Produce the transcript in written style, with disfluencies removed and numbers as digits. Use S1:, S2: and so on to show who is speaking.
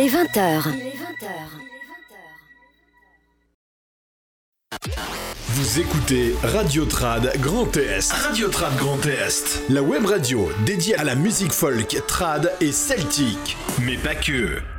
S1: est 20h.
S2: Vous écoutez Radio Trad Grand Est. Radio Trad Grand Est. La web radio dédiée à la musique folk, trad et celtique. Mais pas que.